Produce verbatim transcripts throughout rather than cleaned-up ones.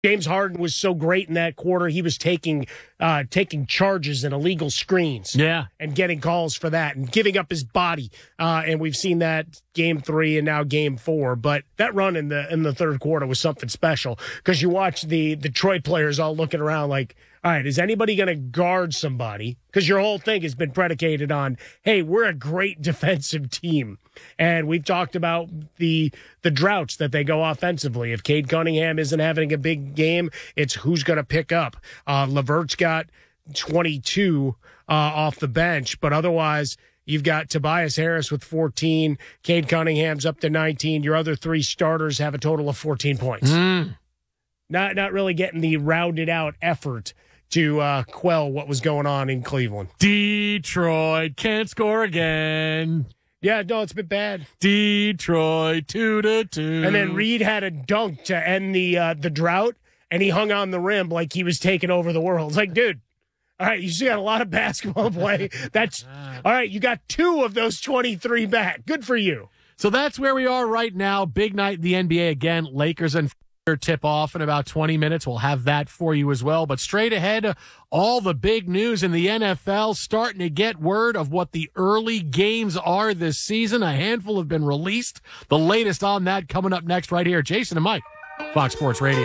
James Harden was so great in that quarter. He was taking uh, taking charges and illegal screens, yeah, and getting calls for that and giving up his body. Uh, and we've seen that game three and now game four. But that run in the in the third quarter was something special because you watch the Detroit players all looking around like, all right, is anybody going to guard somebody? Because your whole thing has been predicated on, hey, we're a great defensive team. And we've talked about the the droughts that they go offensively. If Cade Cunningham isn't having a big game, it's who's going to pick up. Uh, Levert's got twenty-two uh, off the bench, but otherwise you've got Tobias Harris with fourteen. Cade Cunningham's up to nineteen. Your other three starters have a total of fourteen points. Mm. Not not really getting the rounded out effort to uh, quell what was going on in Cleveland. Detroit can't score again. Yeah, no, it's been bad. Detroit, two to two. And then Reed had a dunk to end the uh, the drought, and he hung on the rim like he was taking over the world. It's like, dude, all right, you still got a lot of basketball to play. That's all right. You got two of those twenty-three back. Good for you. So that's where we are right now. Big night in the N B A again. Lakers and tip off in about twenty minutes. We'll have that for you as well. But straight ahead, all the big news in the N F L, starting to get word of what the early games are this season. A handful have been released. The latest on that coming up next right here. Jason and Mike, Fox Sports Radio.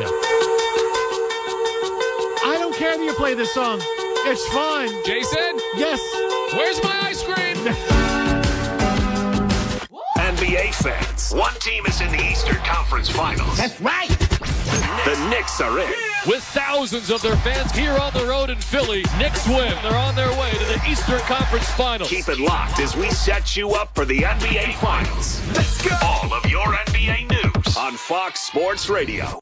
I don't care that you play this song. It's fine. Jason? Yes. Where's my ice cream? N B A fans, one team is in the Eastern Conference Finals. That's right. The Knicks are in. With thousands of their fans here on the road in Philly, Knicks win. They're on their way to the Eastern Conference Finals. Keep it locked as we set you up for the N B A Finals. Let's go. All of your N B A news on Fox Sports Radio.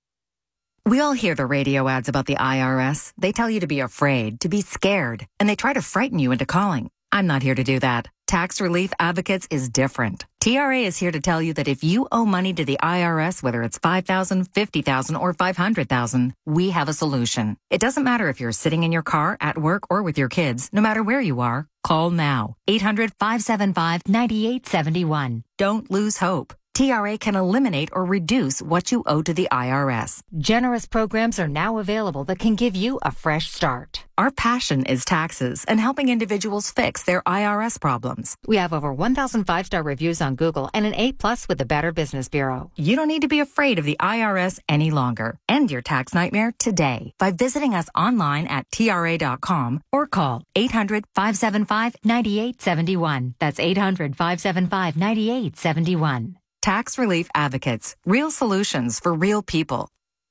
We all hear the radio ads about the I R S. They tell you to be afraid, to be scared, and they try to frighten you into calling. I'm not here to do that. Tax Relief Advocates is different. T R A is here to tell you that if you owe money to the I R S, whether it's five thousand dollars, fifty thousand dollars, or five hundred thousand dollars, we have a solution. It doesn't matter if you're sitting in your car, at work, or with your kids. No matter where you are, call now. eight hundred, five seven five, nine eight seven one. Don't lose hope. T R A can eliminate or reduce what you owe to the I R S. Generous programs are now available that can give you a fresh start. Our passion is taxes and helping individuals fix their I R S problems. We have over one thousand five-star reviews on Google and an A plus with the Better Business Bureau. You don't need to be afraid of the I R S any longer. End your tax nightmare today by visiting us online at T R A dot com or call eight hundred, five seven five, nine eight seven one. That's eight hundred, five seven five, nine eight seven one. Tax Relief Advocates. Real solutions for real people.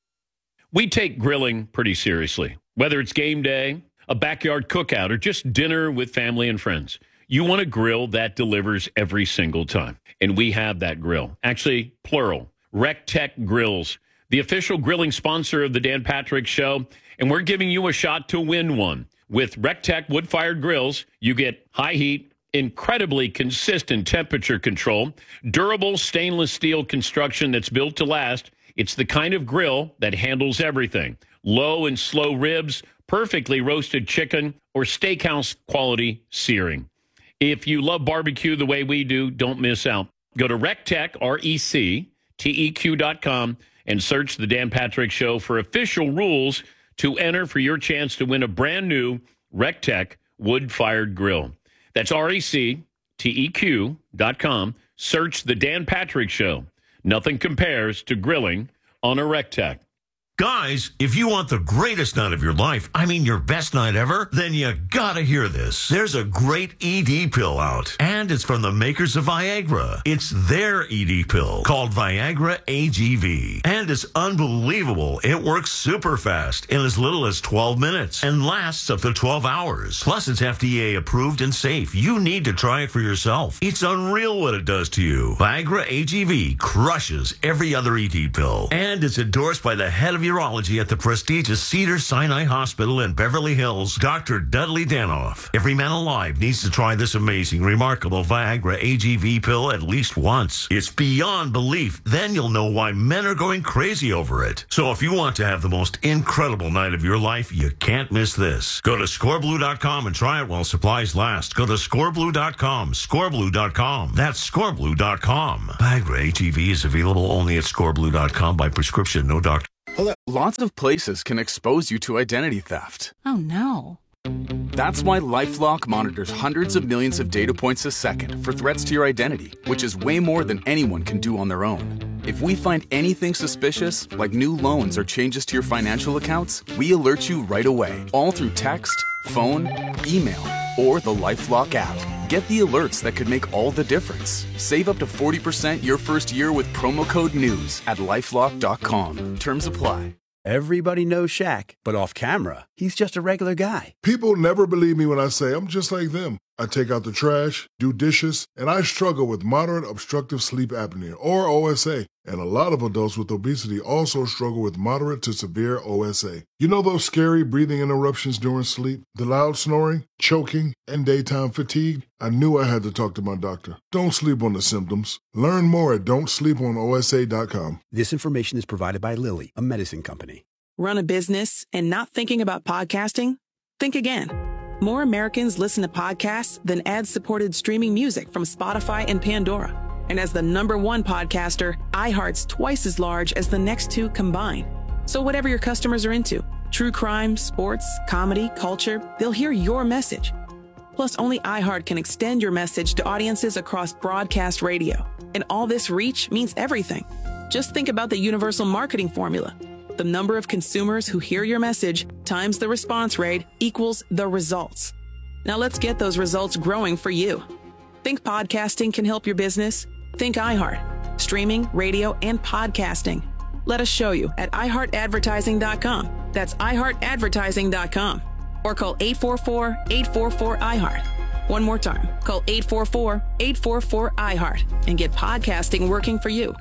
We take grilling pretty seriously. Whether it's game day, a backyard cookout, or just dinner with family and friends, you want a grill that delivers every single time. And we have that grill. Actually, plural. RecTech Grills, the official grilling sponsor of the Dan Patrick Show. And we're giving you a shot to win one. With RecTech wood-fired grills, you get high heat, incredibly consistent temperature control, durable stainless steel construction that's built to last. It's the kind of grill that handles everything. Low and slow ribs, perfectly roasted chicken, or steakhouse quality searing. If you love barbecue the way we do, don't miss out. Go to RecTech, R E C T E Q dot com, and search the Dan Patrick Show for official rules to enter for your chance to win a brand new RecTech wood-fired grill. That's R E C T E Q dot com. Search the Dan Patrick Show. Nothing compares to grilling on a RecTech. Guys, if you want the greatest night of your life, I mean your best night ever, then you gotta hear this. There's a great E D pill out, and it's from the makers of Viagra. It's their E D pill called Viagra A G V, and it's unbelievable. It works super fast in as little as twelve minutes and lasts up to twelve hours. Plus, it's F D A approved and safe. You need to try it for yourself. It's unreal what it does to you. Viagra A G V crushes every other E D pill, and it's endorsed by the head of urology at the prestigious Cedars-Sinai Hospital in Beverly Hills, Doctor Dudley Danoff. Every man alive needs to try this amazing, remarkable Viagra A G V pill at least once. It's beyond belief. Then you'll know why men are going crazy over it. So if you want to have the most incredible night of your life, you can't miss this. Go to score blue dot com and try it while supplies last. Go to score blue dot com, score blue dot com. That's score blue dot com. Viagra A G V is available only at score blue dot com by prescription, no doctor. Lots of places can expose you to identity theft. Oh, no. That's why LifeLock monitors hundreds of millions of data points a second for threats to your identity, which is way more than anyone can do on their own. If we find anything suspicious, like new loans or changes to your financial accounts, we alert you right away, all through text, phone, email, or the LifeLock app. Get the alerts that could make all the difference. Save up to forty percent your first year with promo code NEWS at LifeLock dot com. Terms apply. Everybody knows Shaq, but off camera, he's just a regular guy. People never believe me when I say I'm just like them. I take out the trash, do dishes, and I struggle with moderate obstructive sleep apnea, or O S A. And a lot of adults with obesity also struggle with moderate to severe O S A. You know those scary breathing interruptions during sleep, the loud snoring, choking, and daytime fatigue? I knew I had to talk to my doctor. Don't sleep on the symptoms. Learn more at don't sleep on O S A dot com. This information is provided by Lilly, a medicine company. Run a business and not thinking about podcasting? Think again. More Americans listen to podcasts than ad-supported streaming music from Spotify and Pandora. And as the number one podcaster, iHeart's twice as large as the next two combined. So whatever your customers are into, true crime, sports, comedy, culture, they'll hear your message. Plus, only iHeart can extend your message to audiences across broadcast radio. And all this reach means everything. Just think about the universal marketing formula. The number of consumers who hear your message times the response rate equals the results. Now let's get those results growing for you. Think podcasting can help your business? Think iHeart. Streaming, radio, and podcasting. Let us show you at i heart advertising dot com. That's i heart advertising dot com. Or call eight four four, eight four four, I heart. One more time. Call eight four four, eight four four, I heart and get podcasting working for you.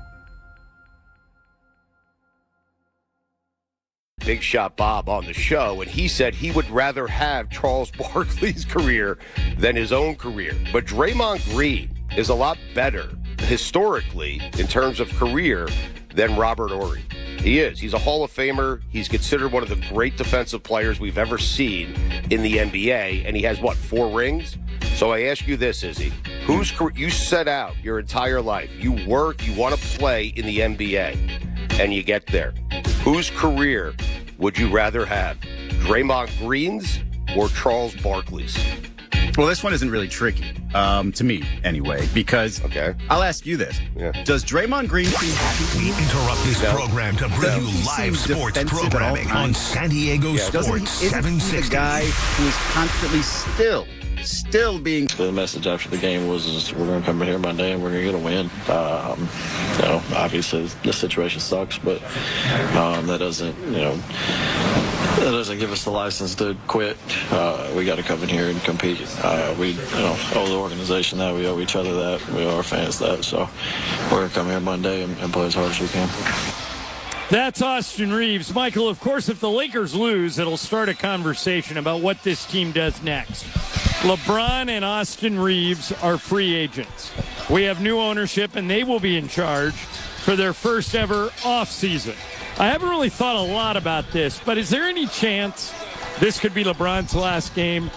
Big Shot Bob on the show, and he said he would rather have Charles Barkley's career than his own career. But Draymond Green is a lot better historically in terms of career than Robert Horry. He is. He's a Hall of Famer. He's considered one of the great defensive players we've ever seen in the N B A, and he has, what, four rings? So I ask you this, Izzy. Who's you set out your entire life, you work, you want to play in the N B A, and you get there. Whose career would you rather have, Draymond Green's or Charles Barkley's? Well, this one isn't really tricky, um, to me anyway, because okay. I'll ask you this. Yeah. Does Draymond Green seem happy? We interrupt this no. program to bring no. you live sports defensive programming on San Diego yeah. Sports Isn't seven sixty. he the guy who is constantly still, still being... The message after the game was is we're going to come in here Monday and we're going to get a win. Um, you know, obviously the situation sucks, but um, that doesn't, you know... That doesn't give us the license to quit. Uh, we got to come in here and compete. Uh, we, you know, owe the organization that. We owe each other that. We owe our fans that. So we're going to come here Monday and, and play as hard as we can. That's Austin Reeves. Michael, of course, if the Lakers lose, it'll start a conversation about what this team does next. LeBron and Austin Reeves are free agents. We have new ownership, and they will be in charge for their first ever offseason. I haven't really thought a lot about this, but is there any chance this could be LeBron's last game?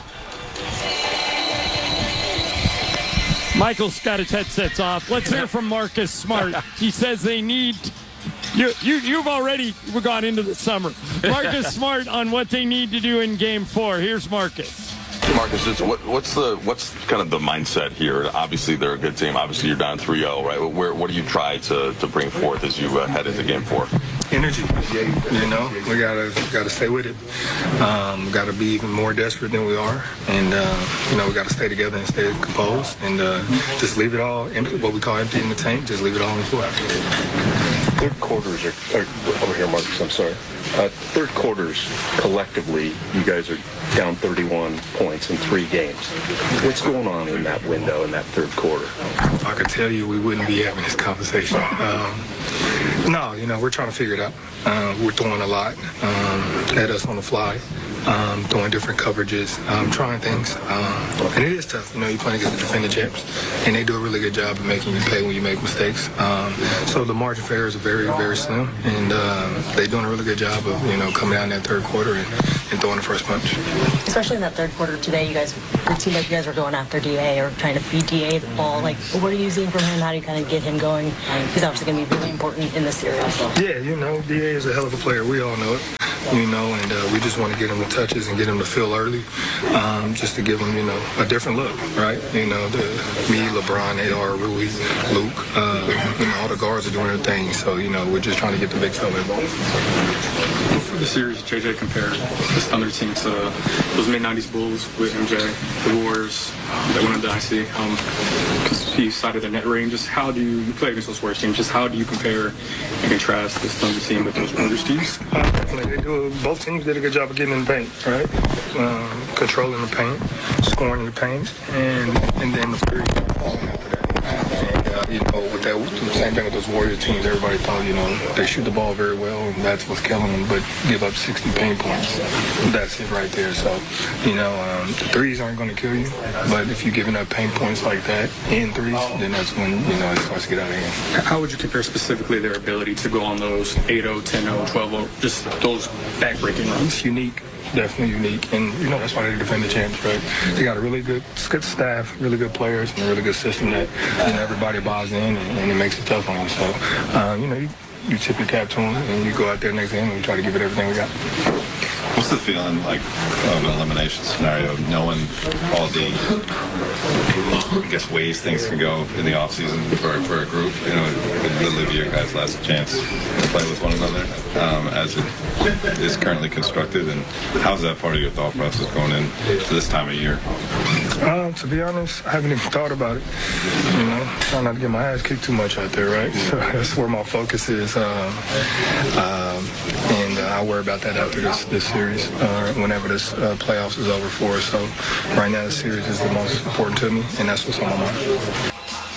Michael's got his headsets off. Let's hear from Marcus Smart. He says they need... You, you, you've already gone into the summer. Marcus Smart on what they need to do in Game four. Here's Marcus. Marcus, it's, what, what's the what's kind of the mindset here? Obviously, they're a good team. Obviously, you're down three oh, right? Where, what do you try to, to bring forth as you uh, head into Game four? Energy. You know, we gotta gotta stay with it. Um, we gotta be even more desperate than we are, and uh, you know, we gotta stay together and stay composed, and uh, just leave it all empty. What we call empty in the tank. Just leave it all in the floor. Third quarters are, are over here, Marcus. I'm sorry. Uh, third quarters collectively, you guys are down thirty-one points in three games. What's going on in that window in that third quarter? If I could tell you, we wouldn't be having this conversation. Um, no, you know, we're trying to figure it out. Uh, we're throwing a lot um, at us on the fly. um, throwing different coverages, um, trying things. Um, and it is tough. You know, you're playing against the defending champs, and they do a really good job of making you pay when you make mistakes. Um, so the margin for error is very, very slim, and uh, they're doing a really good job of, you know, coming out in that third quarter and, and throwing the first punch. Especially in that third quarter today, you guys, it seemed like you guys were going after D A or trying to feed D A the ball. Like, what are you seeing from him? How do you kind of get him going? He's obviously going to be really important in this series. Yeah, you know, D A is a hell of a player. We all know it. You know, and uh, we just want to get him the touches and get him to feel early, um, just to give him, you know, a different look, right? You know, the, me, LeBron, A R, Rui, Luke, uh, you know, all the guards are doing their thing. So, you know, we're just trying to get the big fella involved. For the series, J J compared this Thunder team to those mid nineties Bulls with M J, the Warriors that went on Dynasty. Um, because he cited the net rating. Just how do you, you play against those Warriors teams? Just how do you compare and contrast this Thunder team with those Warriors teams? Uh, definitely, they do. Both teams did a good job of getting in the paint, right? Um, controlling the paint, scoring in the paint, and and then the series falling after that. And uh, you know, with that, the same thing with those Warrior teams. Everybody thought, you know, they shoot the ball very well, and that's what's killing them. But give up sixty paint points. That's it right there. So, you know, um, the threes aren't going to kill you, but if you're giving up paint points like that in threes, then that's when, you know, it starts to get out of hand. How would you compare specifically their ability to go on those eight oh, ten oh, twelve oh, just those back-breaking runs? It's unique. Definitely unique, and you know that's why they defend the champs, right? They got a really good, good staff, really good players, and a really good system that, you know, everybody buys in, and, and it makes it tough on you. So, uh, you know, you, you tip your cap to them, and you go out there next game and we try to give it everything we got. What's the feeling like of an elimination scenario, knowing all the, I guess, ways things can go in the offseason for, for a group? You know, it literally be your guys' last chance to play with one another um, as it is currently constructed, and how's that part of your thought process going in to this time of year? Um, to be honest, I haven't even thought about it. You know, trying not to get my ass kicked too much out there, right? So that's where my focus is, um, um, and uh, I'll worry about that after this this series, uh, whenever this uh, playoffs is over for us. So right now, the series is the most important to me, and that's what's on my mind.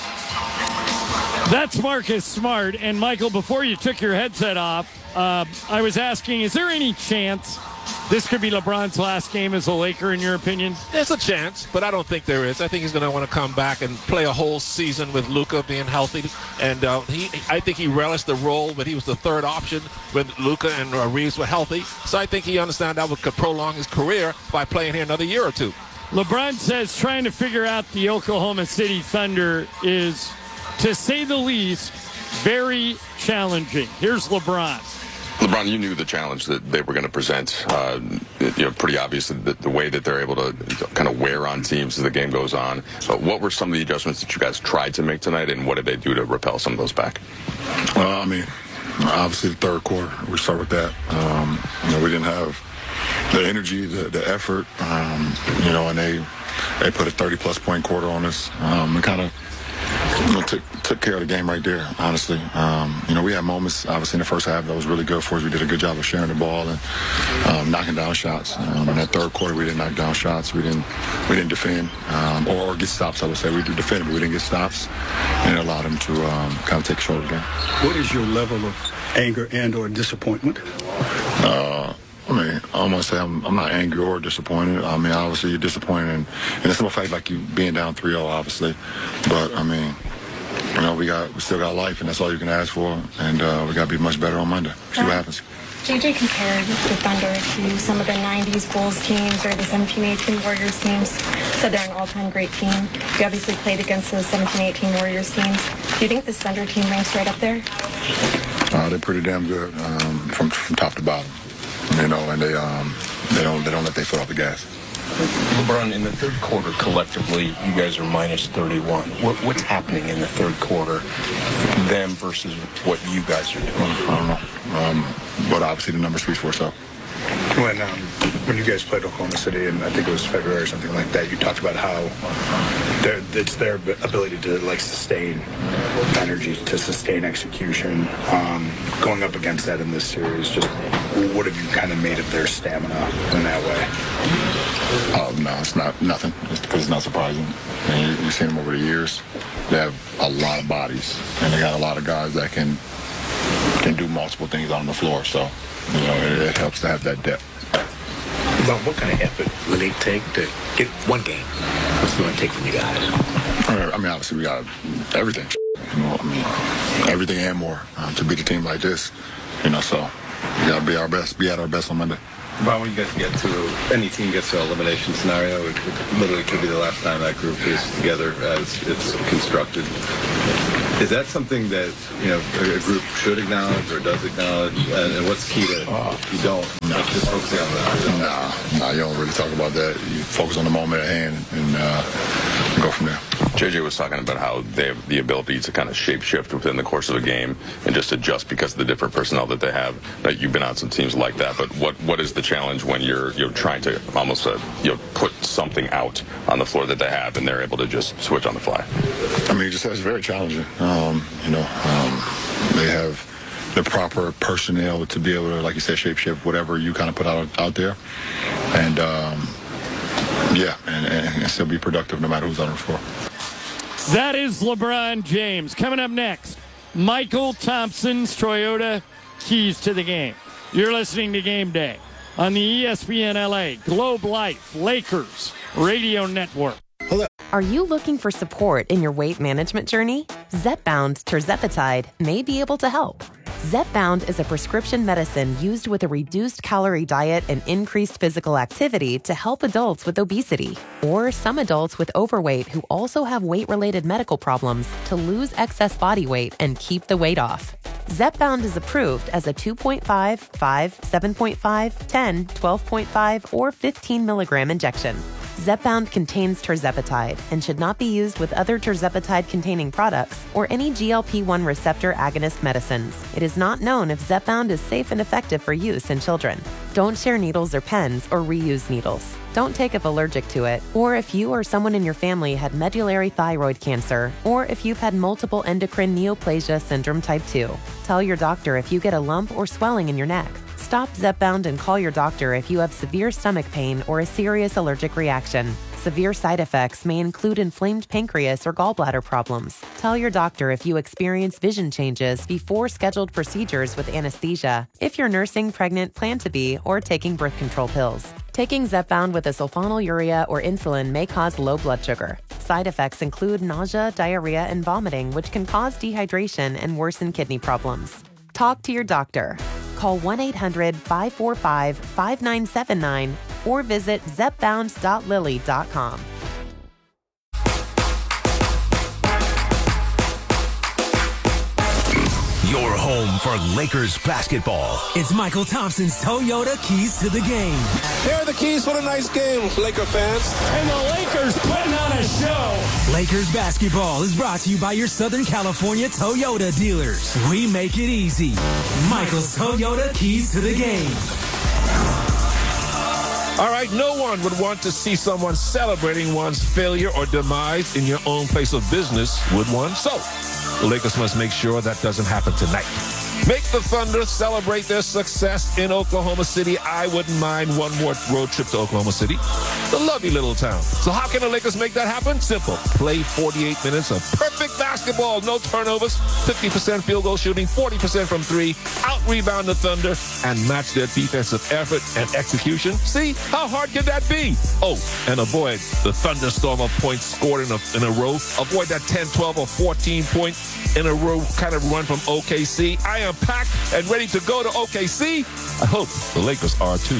That's Marcus Smart. And Michael, before you took your headset off, uh, I was asking, is there any chance this could be LeBron's last game as a Laker, in your opinion? There's a chance, but I don't think there is. I think he's going to want to come back and play a whole season with Luka being healthy. And uh, he, I think he relished the role, but he was the third option when Luka and uh, Reeves were healthy. So I think he understands that would could prolong his career by playing here another year or two. LeBron says trying to figure out the Oklahoma City Thunder is, to say the least, very challenging. Here's LeBron. LeBron, you knew the challenge that they were going to present. Uh, you know, pretty obvious the, the way that they're able to kind of wear on teams as the game goes on. But what were some of the adjustments that you guys tried to make tonight, and what did they do to repel some of those back? Well, I mean, obviously the third quarter, we start with that. Um, you know, we didn't have the energy, the, the effort, um, you know, and they they put a thirty-plus point quarter on us. Um, and kind of you know, took, took care of the game right there, honestly. Um, you know, we had moments, obviously, in the first half that was really good for us. We did a good job of sharing the ball and um, knocking down shots. Um, in that third quarter, we didn't knock down shots. We didn't we didn't defend um, or, or get stops, I would say. We did defend, but we didn't get stops, and it allowed them to um, kind of take control of the game. What is your level of anger and or disappointment? Uh, I mean, I don't want to say I'm, I'm not angry or disappointed. I mean, obviously, you're disappointed. And, and it's no fact like you being down three oh, obviously. But, I mean, you know, we got we still got life, and that's all you can ask for. And uh, we got to be much better on Monday. See what happens. J J compared the Thunder to some of the nineties Bulls teams or the seventeen eighteen Warriors teams. Said they're an all-time great team. You obviously played against those seventeen eighteen Warriors teams. Do you think this Thunder team ranks right up there? Uh, they're pretty damn good um, from, from top to bottom. You know, and they um they don't they don't let their foot off the gas. LeBron, in the third quarter, collectively, you guys are minus thirty-one. What, what's happening in the third quarter, them versus what you guys are doing? I don't know. Um, but obviously the number speaks for itself. When um, when you guys played Oklahoma City, and I think it was February or something like that, you talked about how it's their ability to like sustain energy, to sustain execution. Um, going up against that in this series, just what have you kind of made of their stamina in that way? Oh, no, it's not nothing. It's because it's not surprising. I mean, you, you've seen them over the years. They have a lot of bodies, and they got a lot of guys that can can do multiple things on the floor. So, you know, it, it helps to have that depth. about what kind of effort will it take to get one game? What's it going to take from you guys? I mean, obviously, we got everything. You know, I mean, everything and more um, to beat a team like this. You know, so we got to be our best, be at our best on Monday. About when you guys get to, any team gets to an elimination scenario, it, it literally could be the last time that group is together as it's constructed. Is that something that, you know, a group should acknowledge or does acknowledge? And, and what's key to uh, if you don't? No. Like just focusing on that. Nah, nah, you don't really talk about that. You focus on the moment at hand and uh, go from there. J J was talking about how they have the ability to kind of shape-shift within the course of a game and just adjust because of the different personnel that they have. Like, you've been on some teams like that, but what what is the challenge when you're you're trying to almost uh, you know put something out on the floor that they have and they're able to just switch on the fly? I mean, it just it's very challenging. Um, you know, um, they have the proper personnel to be able to, like you said, shape-shift whatever you kind of put out out there, and um, yeah, and, and still be productive no matter who's on the floor. That is LeBron James. Coming up next, Michael Thompson's Toyota keys to the game. You're listening to Game Day on the E S P N L A, Globe Life, Lakers Radio Network. Are you looking for support in your weight management journey? Zepbound tirzepatide may be able to help. Zepbound is a prescription medicine used with a reduced calorie diet and increased physical activity to help adults with obesity or some adults with overweight who also have weight-related medical problems to lose excess body weight and keep the weight off. Zepbound is approved as a two point five, five, seven point five, ten, twelve point five, or fifteen milligram injection. Zepbound contains tirzepatide and should not be used with other tirzepatide-containing products or any G L P one receptor agonist medicines. It is not known if Zepbound is safe and effective for use in children. Don't share needles or pens or reuse needles. Don't take if allergic to it, or if you or someone in your family had medullary thyroid cancer, or if you've had multiple endocrine neoplasia syndrome type two. Tell your doctor if you get a lump or swelling in your neck. Stop Zepbound and call your doctor if you have severe stomach pain or a serious allergic reaction. Severe side effects may include inflamed pancreas or gallbladder problems. Tell your doctor if you experience vision changes before scheduled procedures with anesthesia, if you're nursing, pregnant, plan to be, or taking birth control pills. Taking Zepbound with a sulfonylurea or insulin may cause low blood sugar. Side effects include nausea, diarrhea, and vomiting, which can cause dehydration and worsen kidney problems. Talk to your doctor. Call one eight hundred, five four five, five nine seven nine or visit zepbound dot lilly dot com. Your home for Lakers basketball. It's Michael Thompson's Toyota Keys to the Game. Here are the keys for the nice game, Laker fans. And the Lakers putting on a show. Lakers basketball is brought to you by your Southern California Toyota dealers. We make it easy. Michael's Toyota Keys to the Game. All right, no one would want to see someone celebrating one's failure or demise in your own place of business, would one? So, the Lakers must make sure that doesn't happen tonight. Make the Thunder celebrate their success in Oklahoma City. I wouldn't mind one more road trip to Oklahoma City. The lovely little town. So how can the Lakers make that happen? Simple. Play forty-eight minutes of perfect basketball. No turnovers. fifty percent field goal shooting. forty percent from three. Out-rebound the Thunder and match their defensive effort and execution. See? How hard can that be? Oh, and avoid the thunderstorm of points scored in a, in a row. Avoid that ten, twelve, or fourteen point in a row kind of run from O K C. I am packed and ready to go to O K C. I hope the Lakers are too.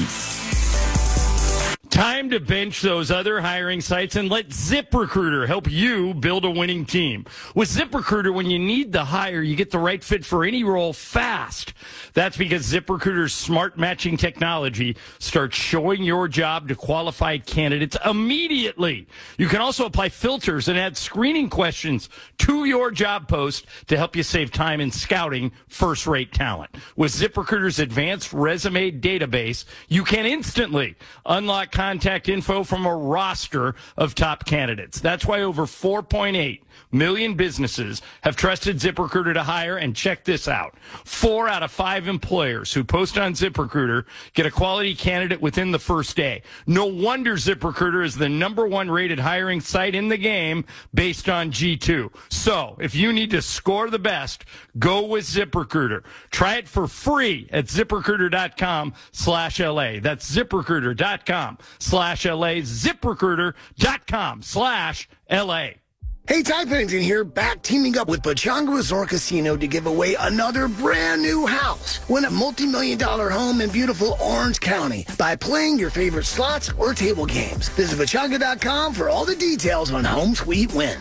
Time to bench those other hiring sites and let ZipRecruiter help you build a winning team. With ZipRecruiter, when you need the hire, you get the right fit for any role fast. That's because ZipRecruiter's smart matching technology starts showing your job to qualified candidates immediately. You can also apply filters and add screening questions to your job post to help you save time in scouting first-rate talent. With ZipRecruiter's advanced resume database, you can instantly unlock contact info from a roster of top candidates. That's why over four point eight million businesses have trusted ZipRecruiter to hire. And check this out. Four out of five employers who post on ZipRecruiter get a quality candidate within the first day. No wonder ZipRecruiter is the number one rated hiring site in the game based on G two. So if you need to score the best, go with ZipRecruiter. Try it for free at ZipRecruiter.com slash LA. That's ZipRecruiter.com slash LA. ZipRecruiter.com slash LA. Hey, Ty Pennington here, back teaming up with Pechanga Resort Casino to give away another brand new house. Win a multi-million dollar home in beautiful Orange County by playing your favorite slots or table games. Visit Pechanga dot com for all the details on Home Sweet Win.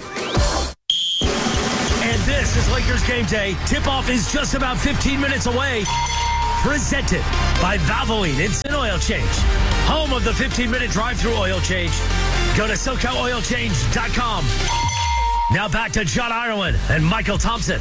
And this is Lakers Game Day. Tip-off is just about fifteen minutes away. Presented by Valvoline Instant Oil Change. Home of the fifteen-minute drive-through oil change. Go to SoCal Oil Change dot com. Now back to John Ireland and Michael Thompson.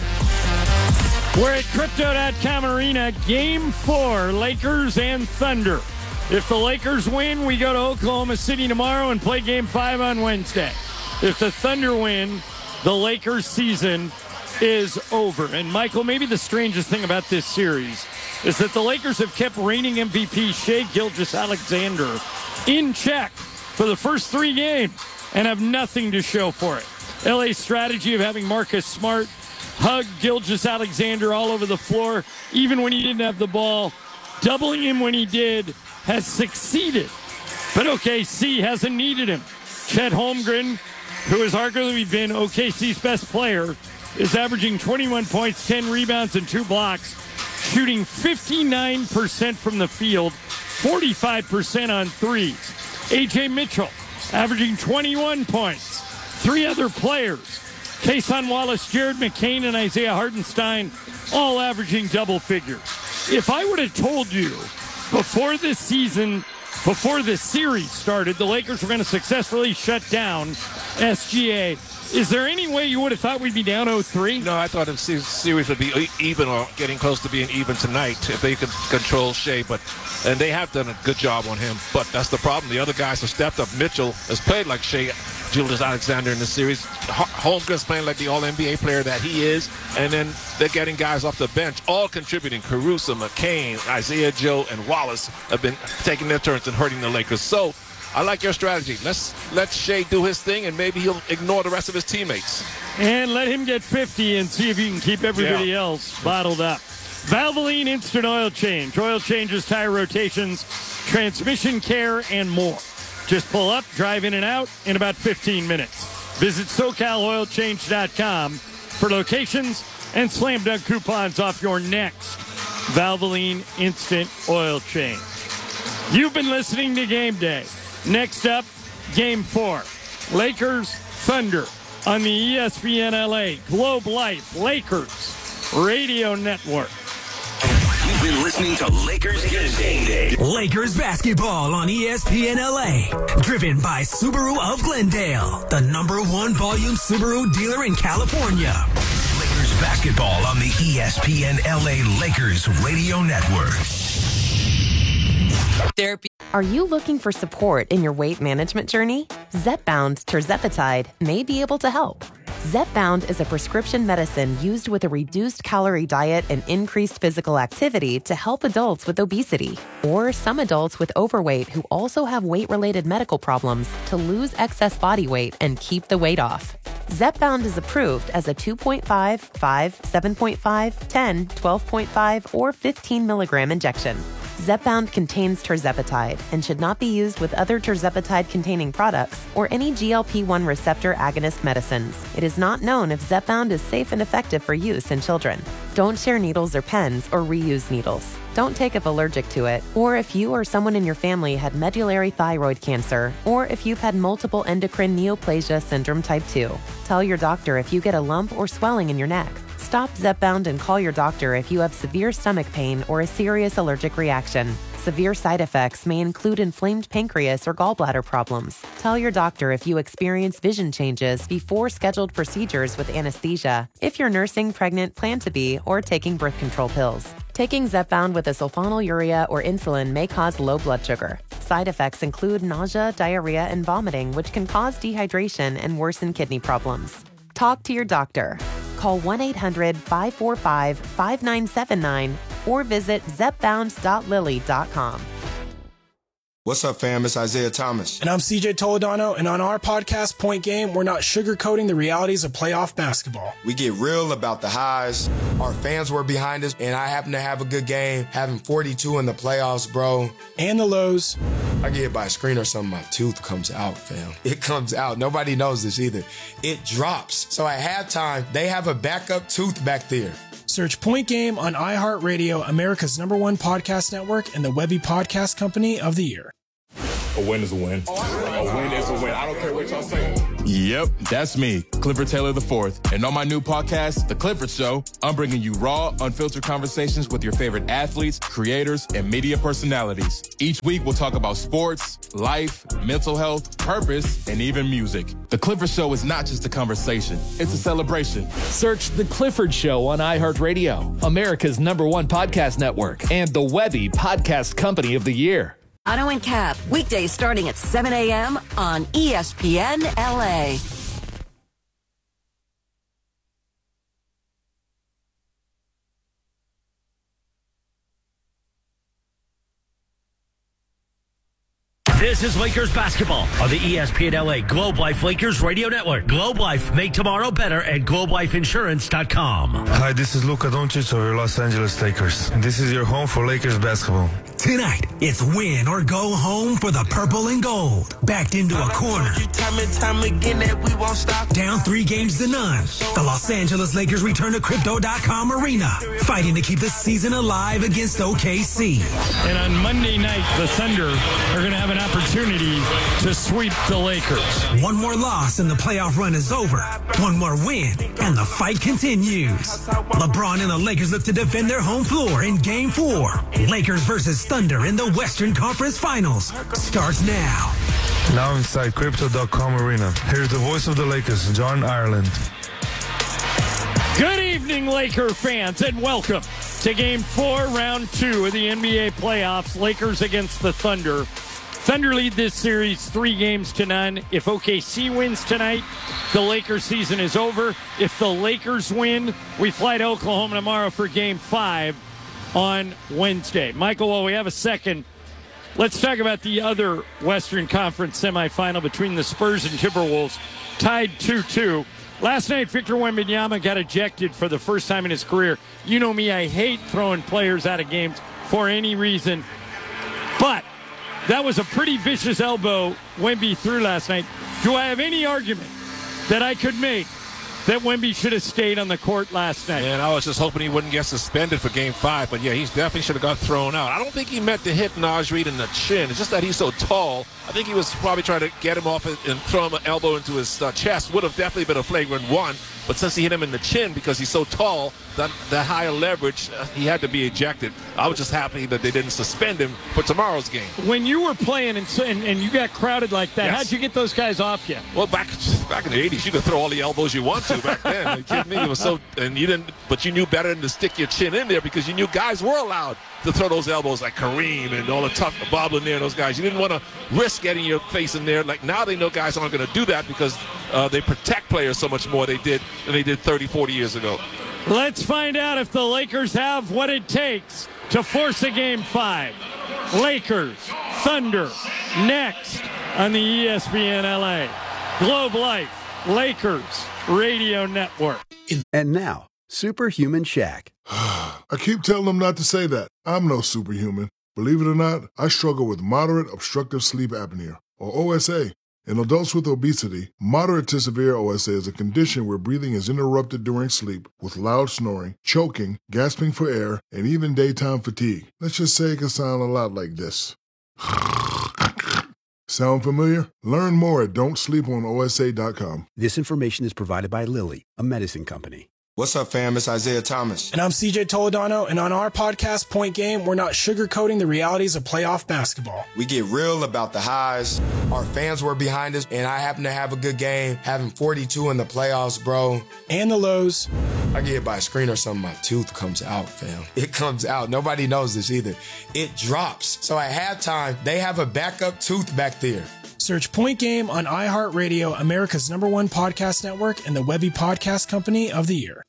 We're at Crypto dot com Arena, Game four, Lakers and Thunder. If the Lakers win, we go to Oklahoma City tomorrow and play Game five on Wednesday. If the Thunder win, the Lakers season is over. And, Michael, maybe the strangest thing about this series is that the Lakers have kept reigning M V P Shai Gilgeous-Alexander in check for the first three games and have nothing to show for it. L A's strategy of having Marcus Smart hug Gilgeous-Alexander all over the floor, even when he didn't have the ball, doubling him when he did, has succeeded. But O K C hasn't needed him. Chet Holmgren, who has arguably been O K C's best player, is averaging twenty-one points, ten rebounds, and two blocks, shooting fifty-nine percent from the field, forty-five percent on threes. A J Mitchell, averaging twenty-one points. Three other players, Kason Wallace, Jared McCain, and Isaiah Hartenstein, all averaging double figures. If I would have told you before this season, before this series started, the Lakers were going to successfully shut down S G A, is there any way you would have thought we'd be down oh three? No, I thought the series would be even or getting close to being even tonight if they could control Shai. But and they have done a good job on him. But that's the problem. The other guys have stepped up. Mitchell has played like Shai Gilgeous-Alexander in the series. Holmgren's playing like the All N B A player that he is. And then they're getting guys off the bench, all contributing. Caruso, McCain, Isaiah Joe, and Wallace have been taking their turns and hurting the Lakers. So I like your strategy. Let's let Shai do his thing, and maybe he'll ignore the rest of his teammates. And let him get fifty and see if he can keep everybody yeah. else bottled up. Valvoline Instant Oil Change. Oil changes, tire rotations, transmission care, and more. Just pull up, drive in and out in about fifteen minutes. Visit SoCal Oil Change dot com for locations and slam dunk coupons off your next Valvoline Instant Oil Change. You've been listening to Game Day. Next up, Game four. Lakers Thunder on the E S P N L A Globe Life Lakers Radio Network. You've been listening to Lakers Game Day. Lakers basketball on E S P N L A. Driven by Subaru of Glendale, the number one volume Subaru dealer in California. Lakers basketball on the E S P N L A Lakers Radio Network. Therapy. Are you looking for support in your weight management journey? Zepbound Tirzepatide may be able to help. Zepbound is a prescription medicine used with a reduced calorie diet and increased physical activity to help adults with obesity or some adults with overweight who also have weight-related medical problems to lose excess body weight and keep the weight off. Zepbound is approved as a two point five, five, seven point five, ten, twelve point five, or fifteen milligram injection. Zepbound contains tirzepatide and should not be used with other tirzepatide-containing products or any G L P one receptor agonist medicines. It is not known if Zepbound is safe and effective for use in children. Don't share needles or pens or reuse needles. Don't take if allergic to it, or if you or someone in your family had medullary thyroid cancer, or if you've had multiple endocrine neoplasia syndrome type two. Tell your doctor if you get a lump or swelling in your neck. Stop Zepbound and call your doctor if you have severe stomach pain or a serious allergic reaction. Severe side effects may include inflamed pancreas or gallbladder problems. Tell your doctor if you experience vision changes before scheduled procedures with anesthesia, if you're nursing, pregnant, plan to be, or taking birth control pills. Taking Zepbound with a sulfonylurea or insulin may cause low blood sugar. Side effects include nausea, diarrhea, and vomiting, which can cause dehydration and worsen kidney problems. Talk to your doctor. Call one eight hundred five four five five nine seven nine or visit zepbound dot lilly dot com. What's up, fam? It's Isaiah Thomas. And I'm C J Toledano, and on our podcast, Point Game, we're not sugarcoating the realities of playoff basketball. We get real about the highs. Our fans were behind us, and I happen to have a good game, having forty-two in the playoffs, bro. And the lows. I get hit by a screen or something, my tooth comes out, fam. It comes out. Nobody knows this either. It drops. So at halftime, they have a backup tooth back there. Search Point Game on iHeartRadio, America's number one podcast network, and the Webby Podcast Company of the Year. A win is a win. A win is a win. I don't care what y'all say. Yep, that's me, Clifford Taylor the fourth. And on my new podcast, The Clifford Show, I'm bringing you raw, unfiltered conversations with your favorite athletes, creators, and media personalities. Each week, we'll talk about sports, life, mental health, purpose, and even music. The Clifford Show is not just a conversation, it's a celebration. Search The Clifford Show on iHeartRadio, America's number one podcast network, and the Webby Podcast Company of the Year. Auto and Cap, weekdays starting at seven a.m. on E S P N L A. This is Lakers basketball on the E S P N L A Globe Life Lakers Radio Network. Globe Life, make tomorrow better at globe life insurance dot com. Hi, this is Luka Doncic of your Los Angeles Lakers. This is your home for Lakers basketball. Tonight, it's win or go home for the purple and gold. Backed into a corner. Time and time again that we won't stop. Down three games to none. The Los Angeles Lakers return to Crypto dot com Arena, fighting to keep the season alive against O K C. And on Monday night, the Thunder are going to have an opportunity to sweep the Lakers. One more loss and the playoff run is over. One more win and the fight continues. LeBron and the Lakers look to defend their home floor in Game four. Lakers versus Thunder in the Western Conference Finals starts now. Now inside Crypto dot com Arena. Here's the voice of the Lakers, John Ireland. Good evening, Laker fans, and welcome to Game four, Round two of the N B A playoffs. Lakers against the Thunder. Thunder lead this series three games to none. If O K C wins tonight, the Lakers season is over. If the Lakers win, we fly to Oklahoma tomorrow for Game five on Wednesday. Michael, while we have a second, let's talk about the other Western Conference semifinal between the Spurs and Timberwolves, tied two two. Last night, Victor Wembanyama got ejected for the first time in his career. You know me, I hate throwing players out of games for any reason. But that was a pretty vicious elbow Wemby threw last night. Do I have any argument that I could make that Wemby should have stayed on the court last night? And I was just hoping he wouldn't get suspended for Game five. But, yeah, he definitely should have got thrown out. I don't think he meant to hit Naj Reid in the chin. It's just that he's so tall. I think he was probably trying to get him off and throw him an elbow into his uh, chest. Would have definitely been a flagrant one. But since he hit him in the chin because he's so tall, that, that higher leverage, uh, he had to be ejected. I was just happy that they didn't suspend him for tomorrow's game. When you were playing and, and, and you got crowded like that, yes. How'd you get those guys off you? Well, back back in the eighties, you could throw all the elbows you want to back then. Are you kidding me? It was so, and you didn't, but you knew better than to stick your chin in there because you knew guys were allowed to throw those elbows like Kareem and all the tough Bob Lanier and those guys. You didn't want to risk getting your face in there. Like now they know guys aren't going to do that because uh, they protect players so much more they did than they did thirty, forty years ago. Let's find out if the Lakers have what it takes to force a Game five. Lakers, Thunder, next on the E S P N L A Globe Life Lakers Radio Network. And now, Superhuman Shaq. I keep telling them not to say that. I'm no superhuman. Believe it or not, I struggle with moderate obstructive sleep apnea, or O S A. In adults with obesity, moderate to severe O S A is a condition where breathing is interrupted during sleep with loud snoring, choking, gasping for air, and even daytime fatigue. Let's just say it can sound a lot like this. Sound familiar? Learn more at don't sleep on O S A dot com. This information is provided by Lilly, a medicine company. What's up, fam? It's Isaiah Thomas. And I'm C J Toledano, and on our podcast, Point Game, we're not sugarcoating the realities of playoff basketball. We get real about the highs. Our fans were behind us, and I happen to have a good game, having forty-two in the playoffs, bro. And the lows. I get hit by a screen or something, my tooth comes out, fam. It comes out. Nobody knows this either. It drops. So at halftime, they have a backup tooth back there. Search Point Game on iHeartRadio, America's number one podcast network, and the Webby Podcast Company of the Year.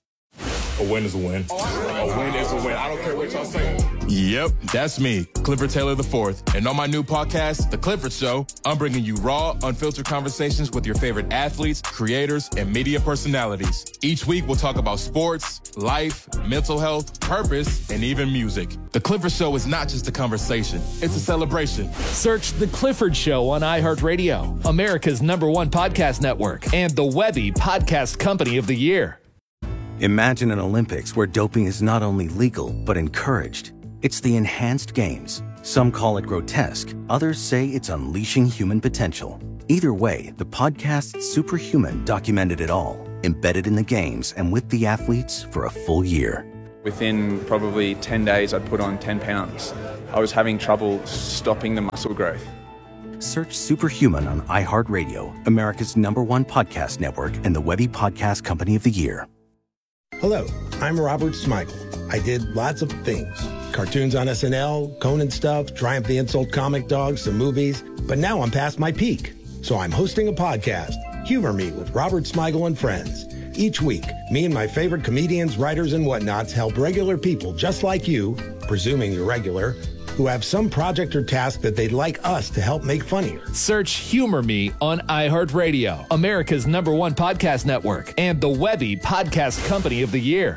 A win is a win. A win is a win. I don't care what y'all say. Yep, that's me, Clifford Taylor the fourth. And on my new podcast, The Clifford Show, I'm bringing you raw, unfiltered conversations with your favorite athletes, creators, and media personalities. Each week, we'll talk about sports, life, mental health, purpose, and even music. The Clifford Show is not just a conversation, it's a celebration. Search The Clifford Show on iHeartRadio, America's number one podcast network, and the Webby Podcast Company of the Year. Imagine an Olympics where doping is not only legal, but encouraged. It's the enhanced games. Some call it grotesque. Others say it's unleashing human potential. Either way, the podcast Superhuman documented it all, embedded in the games and with the athletes for a full year. Within probably ten days, I'd put on ten pounds. I was having trouble stopping the muscle growth. Search Superhuman on iHeartRadio, America's number one podcast network, and the Webby Podcast Company of the Year. Hello, I'm Robert Smigel. I did lots of things. Cartoons on S N L, Conan stuff, Triumph the Insult Comic Dog, some movies. But now I'm past my peak. So I'm hosting a podcast, Humor Me with Robert Smigel and Friends. Each week, me and my favorite comedians, writers, and whatnots help regular people just like you, presuming you're regular, who have some project or task that they'd like us to help make funnier. Search Humor Me on iHeartRadio, America's number one podcast network, and the Webby Podcast Company of the Year.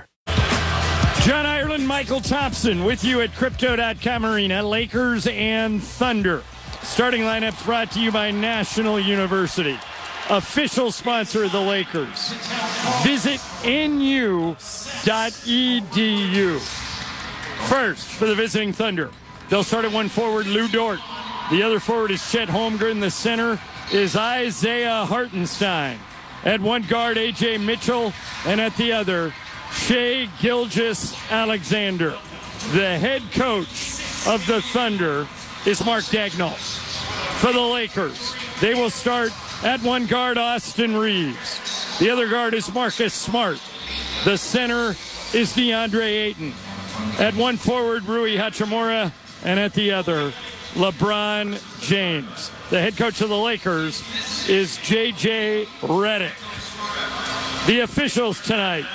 John Ireland, Michael Thompson with you at Crypto dot com Arena, Lakers and Thunder. Starting lineups brought to you by National University, official sponsor of the Lakers. Visit N U dot E D U. First, for the visiting Thunder, they'll start at one forward, Lou Dort. The other forward is Chet Holmgren. The center is Isaiah Hartenstein. At one guard, A J Mitchell. And at the other, Shai Gilgeous-Alexander. The head coach of the Thunder is Mark Daigneault. For the Lakers, they will start at one guard, Austin Reeves. The other guard is Marcus Smart. The center is DeAndre Ayton. At one forward, Rui Hachimura. And at the other, LeBron James. The head coach of the Lakers is J J Redick. The officials tonight,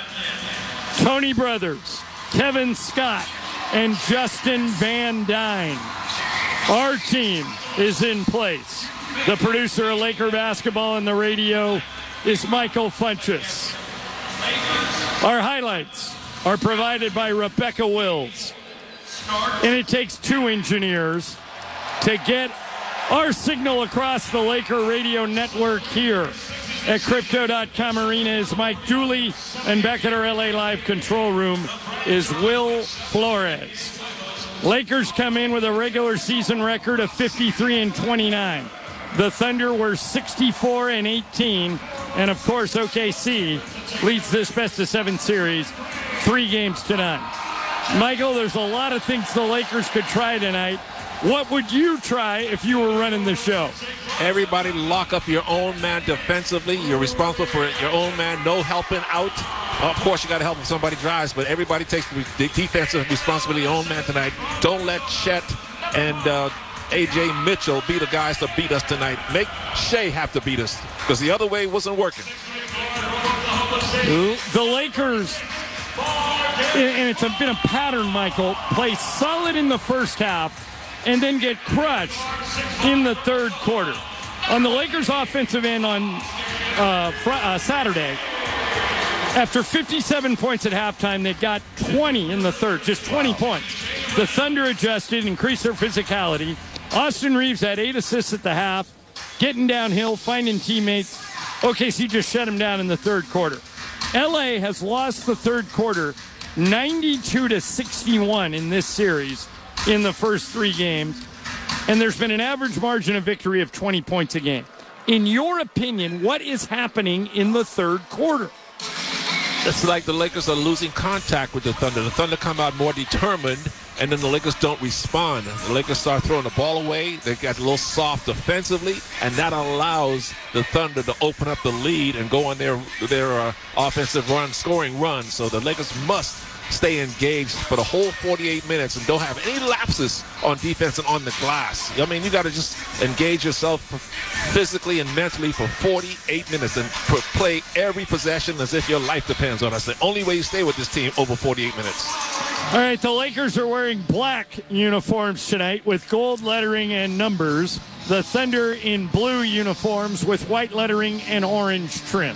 Tony Brothers, Kevin Scott, and Justin Van Dyne. Our team is in place. The producer of Laker basketball on the radio is Michael Funchess. Our highlights are provided by Rebecca Wills. And it takes two engineers to get our signal across the Laker radio network here at Crypto dot com Arena is Mike Dooley, and back at our L A Live control room is Will Flores. Lakers come in with a regular season record of fifty-three and twenty-nine. The Thunder were sixty-four and eighteen, and of course O K C leads this best of seven series three games to none. Michael, there's a lot of things the Lakers could try tonight. What would you try if you were running the show? Everybody lock up your own man defensively. You're responsible for your own man, no helping out. Of course, you got to help if somebody drives, but everybody takes the defensive responsibility, your own man tonight. Don't let Chet and uh, A J Mitchell be the guys to beat us tonight. Make Shai have to beat us, because the other way wasn't working. The Lakers, and it's been a pattern, Michael, play solid in the first half and then get crushed in the third quarter. On the Lakers' offensive end on uh, fr- uh, Saturday, after fifty-seven points at halftime, they got twenty in the third, just twenty points. The Thunder adjusted, increased their physicality. Austin Reeves had eight assists at the half, getting downhill, finding teammates. O K C just shut him down in the third quarter. L A has lost the third quarter ninety-two to sixty-one in this series in the first three games, and there's been an average margin of victory of twenty points a game. In your opinion, what is happening in the third quarter? It's like the Lakers are losing contact with the Thunder. The Thunder come out more determined, and then the Lakers don't respond. The Lakers start throwing the ball away. They get a little soft defensively, and that allows the Thunder to open up the lead and go on their their uh, offensive run, scoring run. So the Lakers must stay engaged for the whole forty-eight minutes and don't have any lapses on defense and on the glass. I mean, you got to just engage yourself physically and mentally for forty-eight minutes and play every possession as if your life depends on it. That's the only way you stay with this team over forty-eight minutes. All right, the Lakers are wearing black uniforms tonight with gold lettering and numbers. The Thunder in blue uniforms with white lettering and orange trim.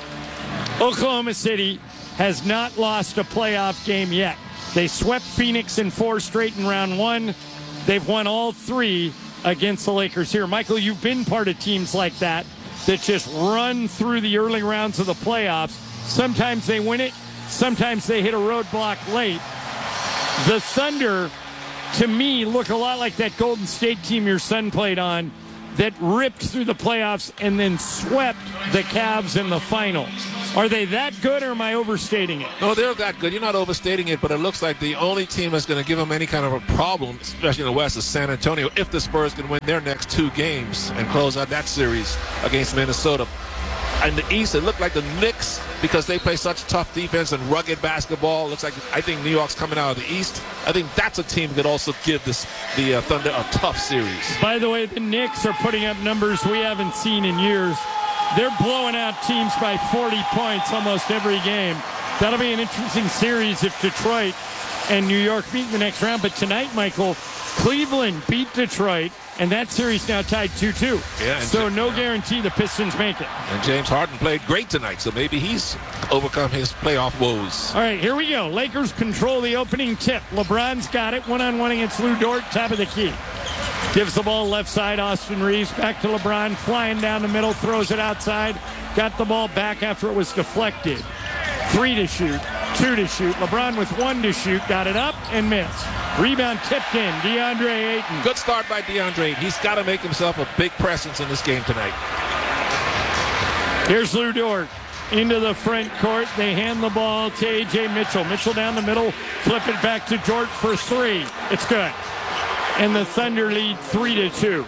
Oklahoma City has not lost a playoff game yet. They swept Phoenix in four straight in round one. They've won all three against the Lakers here. Michael, you've been part of teams like that that just run through the early rounds of the playoffs. Sometimes they win it. Sometimes they hit a roadblock late. The Thunder, to me, look a lot like that Golden State team your son played on that ripped through the playoffs and then swept the Cavs in the final. Are they that good, or am I overstating it? No, they're that good. You're not overstating it, but it looks like the only team that's going to give them any kind of a problem, especially in the West, is San Antonio, if the Spurs can win their next two games and close out that series against Minnesota. In the East, it looked like the Knicks, because they play such tough defense and rugged basketball. Looks like, I think New York's coming out of the East. I think that's a team that could also give this the uh, Thunder a tough series. By the way, the Knicks are putting up numbers we haven't seen in years. They're blowing out teams by forty points almost every game. That'll be an interesting series if Detroit and New York meet in the next round. But tonight, Michael, Cleveland beat Detroit, and that series now tied two two. Yeah, so no guarantee the Pistons make it. And James Harden played great tonight, so maybe he's overcome his playoff woes. All right, here we go. Lakers control the opening tip. LeBron's got it. One-on-one against Lou Dort, top of the key. Gives the ball left side, Austin Reeves. Back to LeBron, flying down the middle, throws it outside. Got the ball back after it was deflected. Three to shoot, two to shoot. LeBron with one to shoot, got it up and missed. Rebound tipped in, DeAndre Ayton. Good start by DeAndre Ayton. He's got to make himself a big presence in this game tonight. Here's Lou Dort into the front court. They hand the ball to A J Mitchell. Mitchell down the middle, flip it back to Dort for three. It's good. And the Thunder lead three to two.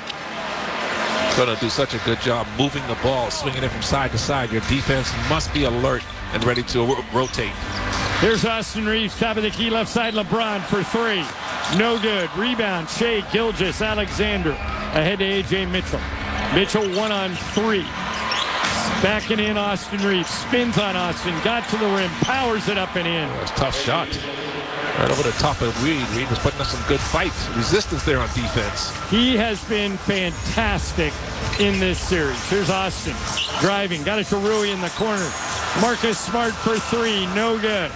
Going to do such a good job moving the ball, swinging it from side to side. Your defense must be alert and ready to ro- rotate. Here's Austin Reeves, top of the key, left side, LeBron for three. No good. Rebound, Shea Gilgeous-Alexander ahead to A J Mitchell. Mitchell one on three. Backing in Austin Reeves. Spins on Austin, got to the rim, powers it up and in. That's a tough shot. Right over the top of Reed. Reed was putting up some good fight, resistance there on defense. He has been fantastic in this series. Here's Austin driving. Got it to Rui in the corner. Marcus Smart for three. No good.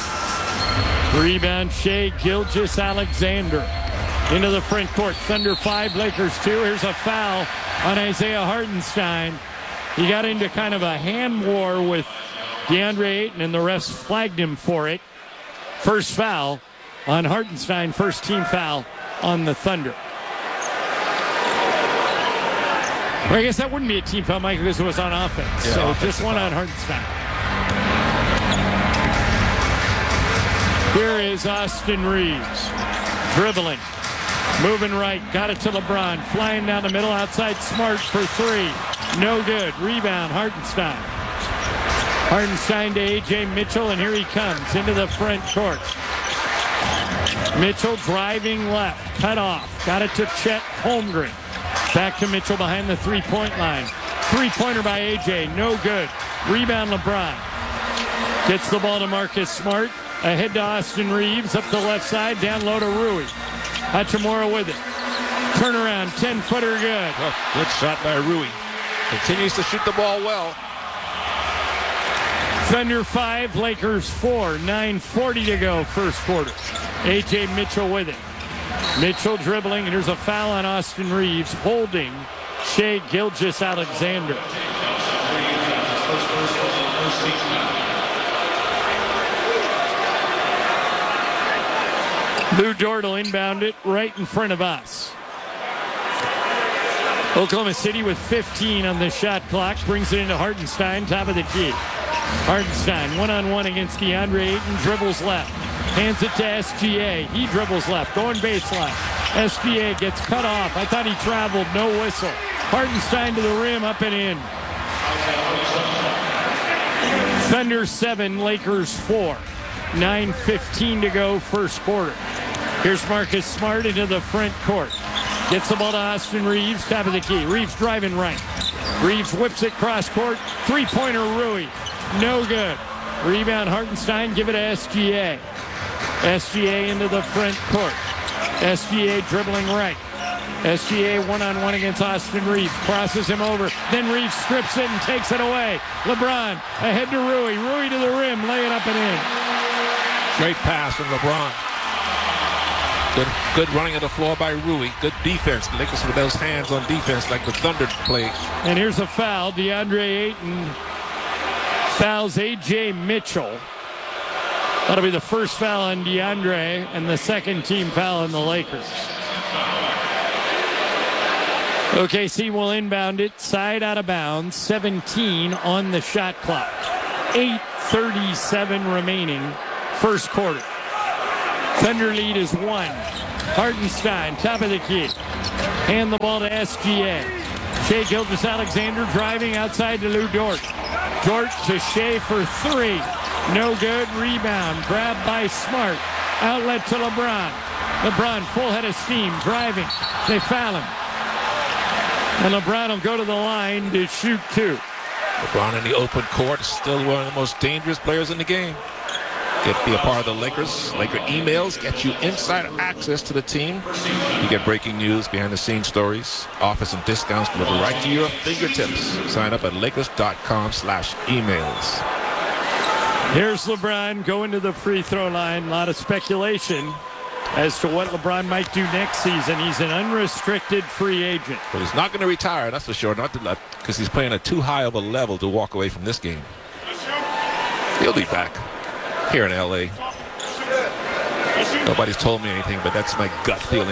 Rebound, Shea Gilgeous-Alexander into the front court. Thunder five, Lakers two. Here's a foul on Isaiah Hartenstein. He got into kind of a hand war with DeAndre Ayton, and the refs flagged him for it. First foul on Hartenstein, first team foul on the Thunder. Well, I guess that wouldn't be a team foul, Mike, because it was on offense. Yeah, so just one foul on Hartenstein. Here is Austin Reeves, dribbling, moving right, got it to LeBron, flying down the middle, outside Smart for three. No good. Rebound, Hartenstein. Hartenstein to A J Mitchell, and here he comes into the front court. Mitchell driving left, cut off. Got it to Chet Holmgren. Back to Mitchell behind the three-point line. Three-pointer by A J, no good. Rebound LeBron. Gets the ball to Marcus Smart. Ahead to Austin Reeves, up the left side, down low to Rui. Hachimura with it. Turnaround, ten-footer good. Oh, good shot by Rui. Continues to shoot the ball well. Thunder five, Lakers four. nine forty to go, first quarter. A J Mitchell with it. Mitchell dribbling, and there's a foul on Austin Reeves, holding Shea Gilgeous-Alexander. Lou Dort will inbound it right in front of us. Oklahoma City with fifteen on the shot clock, brings it into Hartenstein, top of the key. Hartenstein one-on-one against DeAndre Ayton, dribbles left. Hands it to S G A. He dribbles left, going baseline. S G A gets cut off. I thought he traveled, no whistle. Hartenstein to the rim, up and in. Thunder seven, Lakers four. nine fifteen to go, first quarter. Here's Marcus Smart into the front court. Gets the ball to Austin Reeves, top of the key. Reeves driving right. Reeves whips it cross court. Three-pointer Rui. No good. Rebound Hartenstein, give it to S G A. S G A into the front court. S G A dribbling right. S G A one-on-one against Austin Reeves. Crosses him over. Then Reeves strips it and takes it away. LeBron ahead to Rui. Rui to the rim. Lay it up and in. Great pass from LeBron. Good, good running of the floor by Rui. Good defense. The Lakers with those hands on defense like the Thunder played. And here's a foul. DeAndre Ayton fouls A J Mitchell. That'll be the first foul on DeAndre and the second team foul on the Lakers. O K C will inbound it, side out of bounds, seventeen on the shot clock. eight thirty-seven remaining, first quarter. Thunder lead is one. Hartenstein, top of the key. Hand the ball to S G A. Shai Gilgeous-Alexander driving outside to Lou Dort. Dort to Shai for three. No good. Rebound. Grabbed by Smart. Outlet to LeBron. LeBron full head of steam. Driving. They foul him. And LeBron will go to the line to shoot two. LeBron in the open court, still one of the most dangerous players in the game. Get be a part of the Lakers. Laker emails get you insider access to the team. You get breaking news, behind-the-scenes stories, offers and discounts delivered right to your fingertips. Sign up at lakers.com slash emails. Here's LeBron going to the free throw line. A lot of speculation as to what LeBron might do next season. He's an unrestricted free agent. But he's not going to retire, that's for sure. Not because he's playing at too high of a level to walk away from this game. He'll be back here in L A. Nobody's told me anything, but that's my gut feeling.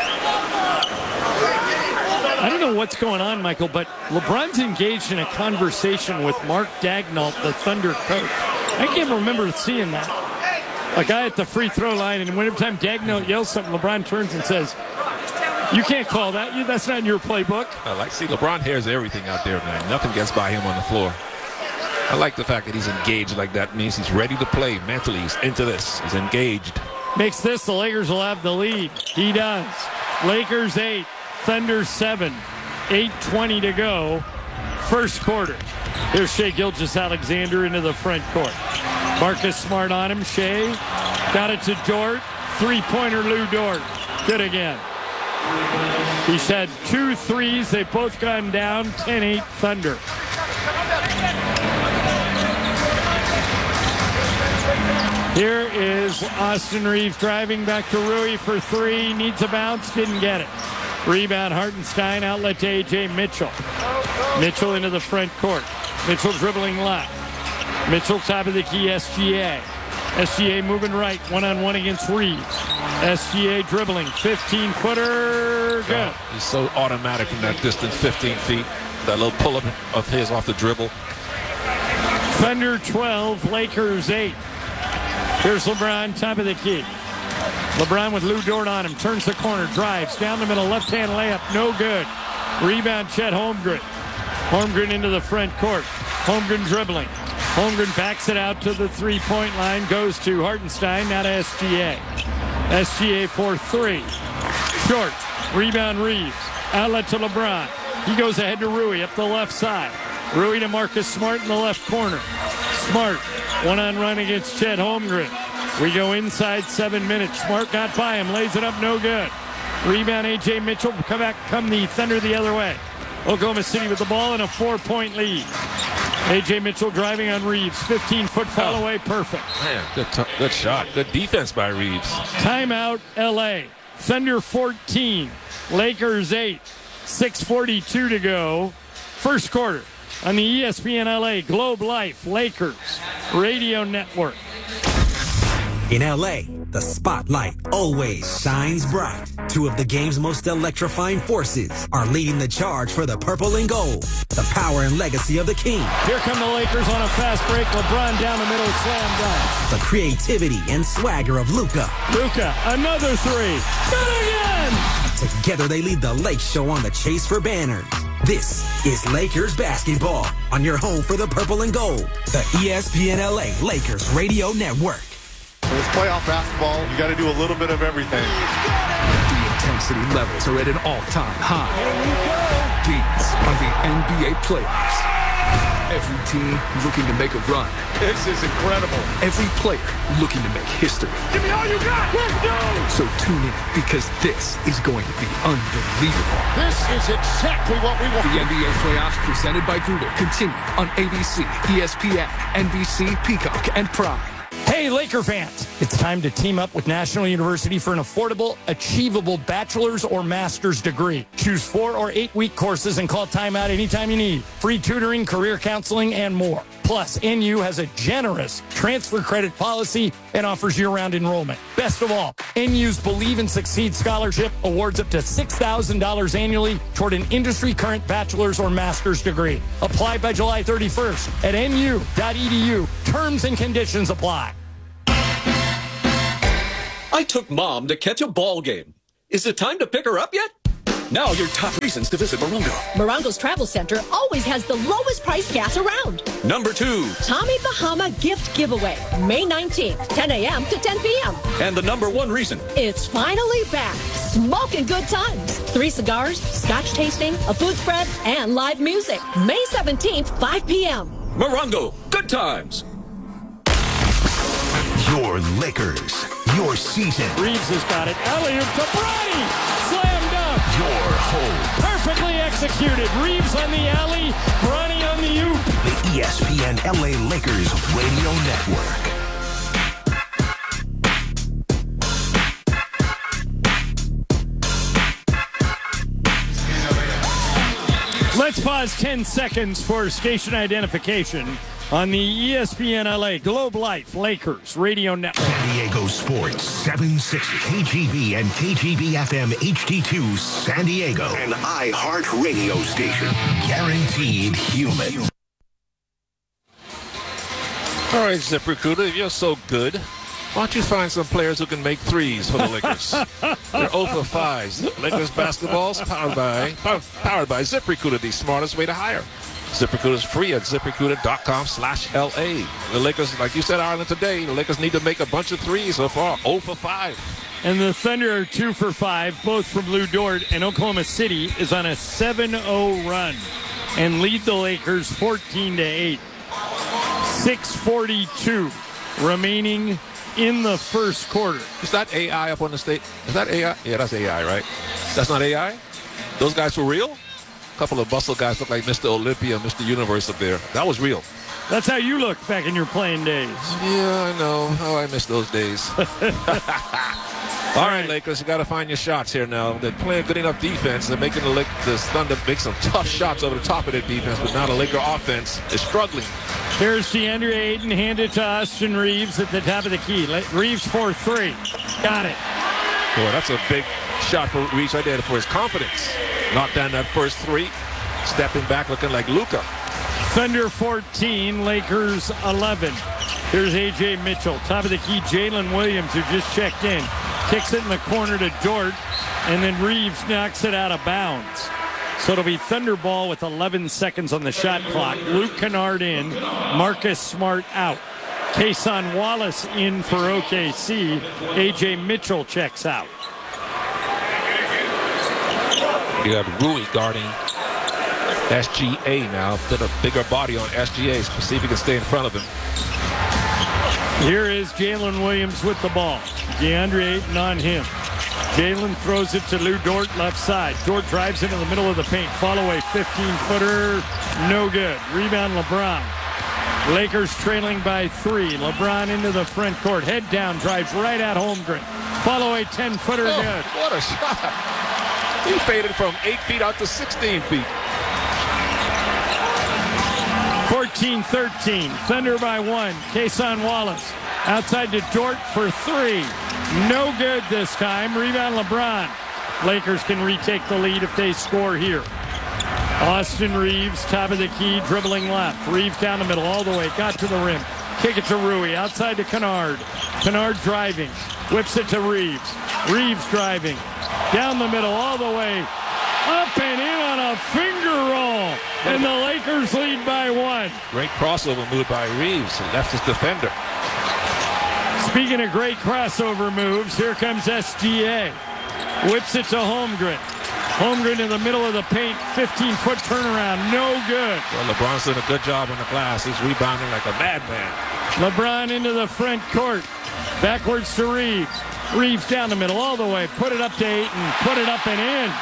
I don't know what's going on, Michael, but LeBron's engaged in a conversation with Mark Daigneault, the Thunder coach. I can't remember seeing that. A guy at the free throw line, and whenever time Daigneault yells something, LeBron turns and says, "You can't call that. You, that's not in your playbook." I like see LeBron hears everything out there, man. Nothing gets by him on the floor. I like the fact that he's engaged like that. It means he's ready to play mentally. He's into this. He's engaged. Makes this, the Lakers will have the lead. He does. Lakers eight, Thunder seven. eight twenty to go. First quarter. Here's Shai Gilgeous-Alexander into the front court. Marcus Smart on him. Shai got it to Dort. Three-pointer Lou Dort. Good again. He's had two threes. They've both gone down. ten eight Thunder. Here is Austin Reeves driving back to Rui for three. Needs a bounce. Didn't get it. Rebound Hartenstein. Outlet to A J Mitchell. Mitchell into the front court. Mitchell dribbling left. Mitchell top of the key. S G A. S G A moving right. One-on-one against Reeves. S G A dribbling. fifteen-footer. Good. Oh, he's so automatic from that distance. fifteen feet. That little pull-up of his off the dribble. Thunder twelve. Lakers eight. Here's LeBron, top of the key. LeBron with Lou Dort on him. Turns the corner, drives. Down the middle, left-hand layup. No good. Rebound, Chet Holmgren. Holmgren into the front court. Holmgren dribbling. Holmgren backs it out to the three-point line. Goes to Hartenstein, now to S G A. S G A for three. Short. Rebound, Reeves. Outlet to LeBron. He goes ahead to Rui up the left side. Rui to Marcus Smart in the left corner. Smart. One on run against Chet Holmgren. We go inside seven minutes. Smart got by him. Lays it up. No good. Rebound A J Mitchell. Come back. Come the Thunder the other way. Oklahoma City with the ball and a four-point lead. A J Mitchell driving on Reeves. fifteen-foot foul away. Perfect. Man, good, t- good shot. Good defense by Reeves. Timeout L A. Thunder fourteen. Lakers eight. six forty-two to go. First quarter. On the E S P N L A Globe Life Lakers Radio Network. In L A, the spotlight always shines bright. Two of the game's most electrifying forces are leading the charge for the purple and gold. The power and legacy of the King. Here come the Lakers on a fast break. LeBron down the middle, slam dunk. The creativity and swagger of Luka. Luka, another three. Good again! Together they lead the Lake Show on the chase for banners. This is Lakers basketball on your home for the purple and gold. The E S P N L A Lakers Radio Network. When it's playoff basketball, you got to do a little bit of everything. The intensity levels are at an all-time high. These are the N B A playoffs. Every team looking to make a run. This is incredible. Every player looking to make history. Give me all you got. Let's go. So tune in because this is going to be unbelievable. This is exactly what we want. The N B A playoffs presented by Google continue on A B C, E S P N, N B C, Peacock, and Prime. Hey, Laker fans, it's time to team up with National University for an affordable, achievable bachelor's or master's degree. Choose four or eight-week courses and call timeout anytime you need. Free tutoring, career counseling, and more. Plus, N U has a generous transfer credit policy and offers year-round enrollment. Best of all, N U's Believe and Succeed Scholarship awards up to six thousand dollars annually toward an industry-current bachelor's or master's degree. Apply by July thirty-first at N U dot E D U. Terms and conditions apply. I took Mom to catch a ball game. Is it time to pick her up yet? Now your top reasons to visit Morongo. Morongo's Travel Center always has the lowest price gas around. Number two. Tommy Bahama Gift Giveaway, May nineteenth, ten a.m. to ten p.m. And the number one reason. It's finally back. Smoking good times. Three cigars, scotch tasting, a food spread, and live music. May seventeenth, five p.m. Morongo, good times. Your Lakers, your season. Reeves has got it. Alley-oop to Bronny. Slam dunk. Your home. Perfectly executed. Reeves on the alley. Bronny on the oop. The E S P N L A Lakers Radio Network. Let's pause ten seconds for station identification on the E S P N L A Globe Life Lakers Radio Network. San Diego Sports seven sixty K G B and K G B F M H D two San Diego. An iHeart radio station. Guaranteed human. All right, ZipRecruiter, if you're so good, why don't you find some players who can make threes for the Lakers? They're zero for five. Lakers basketball is powered by, powered by ZipRecruiter, the smartest way to hire. ZipRecruiter is free at ZipRecruiter.com slash LA. The Lakers, like you said, Ireland, today, the Lakers need to make a bunch of threes so far. zero for five. And the Thunder are two for five, both from Lou Dort, and Oklahoma City is on a seven oh run and lead the Lakers fourteen to eight. six forty-two remaining in the first quarter. Is that A I up on the state? Is that A I? Yeah, that's A I, right? That's not A I? Those guys for real? A couple of bustle guys look like Mister Olympia, Mister Universe up there. That was real. That's how you look back in your playing days. Yeah, I know. Oh, I miss those days. All right, Lakers, you got to find your shots here now. They're playing good enough defense. They're making the, the Thunder make some tough shots over the top of their defense, but now the Laker offense is struggling. Here's DeAndre Ayton handed to Austin Reeves at the top of the key. Reeves for three. Got it. Boy, that's a big shot for Reeves right there for his confidence. Knocked down that first three, stepping back looking like Luka. Thunder fourteen, Lakers eleven. Here's A J Mitchell. Top of the key, Jalen Williams, who just checked in. Kicks it in the corner to Dort, and then Reeves knocks it out of bounds. So it'll be Thunder ball with eleven seconds on the shot clock. Luke Kennard in, Marcus Smart out. Kason Wallace in for O K C. A J Mitchell checks out. You have Rui guarding S G A now. Put a bigger body on S G A. See if he can stay in front of him. Here is Jalen Williams with the ball. DeAndre Ayton on him. Jalen throws it to Lou Dort, left side. Dort drives into the middle of the paint. Follow a fifteen-footer. No good. Rebound LeBron. Lakers trailing by three. LeBron into the front court. Head down. Drives right at Holmgren. Follow a ten-footer. Oh, good. What a shot. He faded from eight feet out to sixteen feet. fourteen thirteen. Thunder by one. Kason Wallace. Outside to Dort for three. No good this time. Rebound LeBron. Lakers can retake the lead if they score here. Austin Reeves, top of the key, dribbling left. Reeves down the middle, all the way, got to the rim. Kick it to Rui, outside to Kennard. Kennard driving, whips it to Reeves. Reeves driving, down the middle, all the way, up and in on a finger roll. And the Lakers lead by one. Great crossover move by Reeves, and left his defender. Speaking of great crossover moves, here comes S G A. Whips it to Holmgren. Holmgren in the middle of the paint, fifteen-foot turnaround, no good. Well, LeBron's doing a good job on the glass. He's rebounding like a madman. LeBron into the front court. Backwards to Reeves. Reeves down the middle, all the way. Put it up to Ayton. Put it up and in.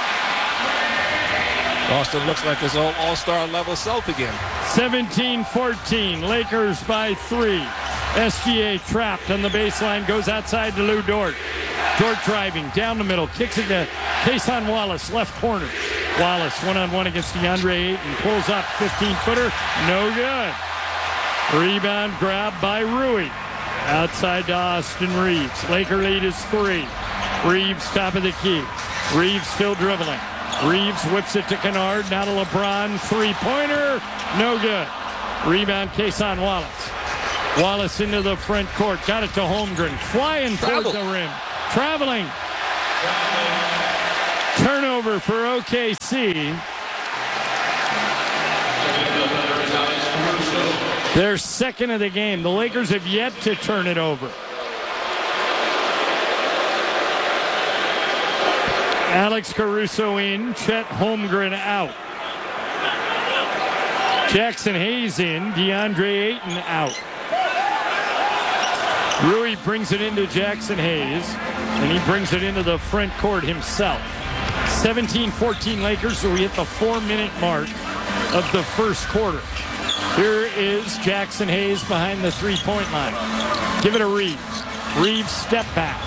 Austin looks like his old all-star level self again. seventeen fourteen. Lakers by three. S G A trapped on the baseline. Goes outside to Lou Dort. Dort driving down the middle. Kicks it to Cason Wallace, left corner. Wallace one-on-one against DeAndre Ayton. Pulls up, fifteen-footer. No good. Rebound grab by Rui. Outside to Austin Reeves. Laker lead is three. Reeves top of the key. Reeves still dribbling. Reeves whips it to Kennard. Now to LeBron. Three-pointer. No good. Rebound Cason Wallace. Wallace into the front court. Got it to Holmgren. Flying towards the rim. Traveling. Turnover for O K C. Their second of the game. The Lakers have yet to turn it over. Alex Caruso in. Chet Holmgren out. Jackson Hayes in. DeAndre Ayton out. Rui brings it into Jackson Hayes, and he brings it into the front court himself. seventeen fourteen Lakers, so we hit the four-minute mark of the first quarter. Here is Jackson Hayes behind the three-point line. Give it to Reeves. Reeves step back.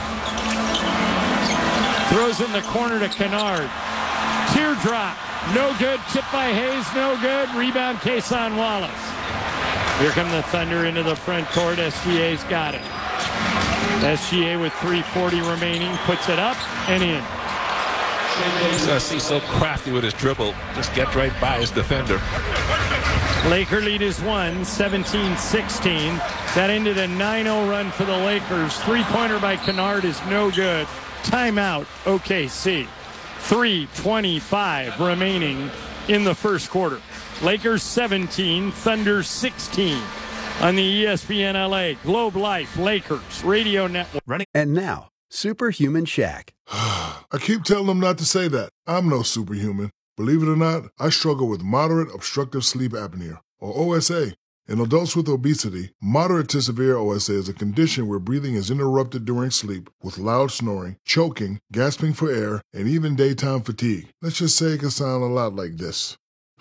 Throws in the corner to Kennard. Teardrop. No good. Tip by Hayes. No good. Rebound Cason Wallace. Here come the Thunder into the front court. S G A's got it. S G A with three forty remaining. Puts it up and in. He's, he's so crafty with his dribble. Just gets right by his defender. Laker lead is one, seventeen sixteen. That ended a nine oh run for the Lakers. Three-pointer by Kennard is no good. Timeout, O K C. three twenty-five remaining in the first quarter. Lakers seventeen, Thunder sixteen. On the E S P N L A, Globe Life, Lakers, Radio Network. Running. And now, Superhuman Shaq. I keep telling them not to say that. I'm no superhuman. Believe it or not, I struggle with moderate obstructive sleep apnea, or O S A. In adults with obesity, moderate to severe O S A is a condition where breathing is interrupted during sleep with loud snoring, choking, gasping for air, and even daytime fatigue. Let's just say it can sound a lot like this.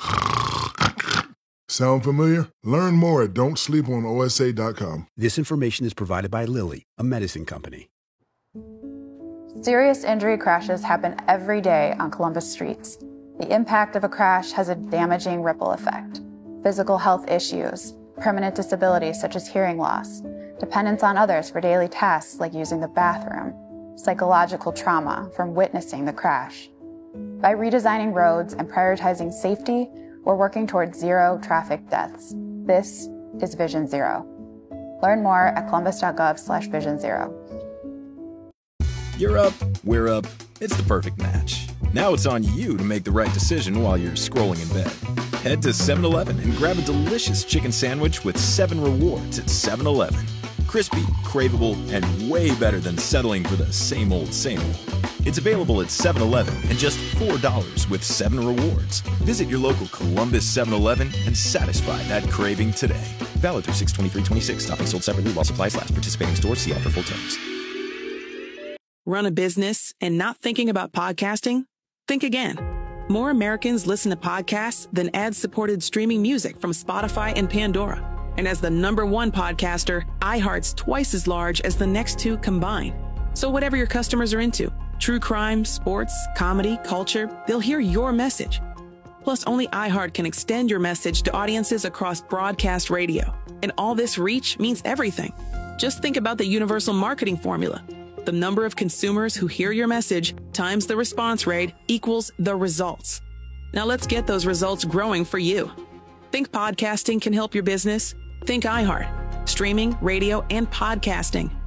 Sound familiar? Learn more at don't sleep on O S A dot com. This information is provided by Lilly, a medicine company. Serious injury crashes happen every day on Columbus streets. The impact of a crash has a damaging ripple effect. Physical health issues, permanent disabilities such as hearing loss, dependence on others for daily tasks like using the bathroom, psychological trauma from witnessing the crash. By redesigning roads and prioritizing safety, we're working towards zero traffic deaths. This is Vision Zero. Learn more at columbus.gov slash vision zero. You're up, we're up. It's the perfect match. Now it's on you to make the right decision while you're scrolling in bed. Head to seven eleven and grab a delicious chicken sandwich with seven rewards at seven eleven. Crispy, craveable, and way better than settling for the same old, same old. It's available at seven eleven and just four dollars with seven rewards. Visit your local Columbus seven eleven and satisfy that craving today. Valid through six twenty-three twenty-six. Topping sold separately while supplies last. Participating stores. See offer full terms. Run a business and not thinking about podcasting? Think again. More Americans listen to podcasts than ad-supported streaming music from Spotify and Pandora. And as the number one podcaster, iHeart's twice as large as the next two combined. So whatever your customers are into, true crime, sports, comedy, culture, they'll hear your message. Plus, only iHeart can extend your message to audiences across broadcast radio. And all this reach means everything. Just think about the universal marketing formula. The number of consumers who hear your message times the response rate equals the results. Now let's get those results growing for you. Think podcasting can help your business? Think iHeart. Streaming, radio, and podcasting.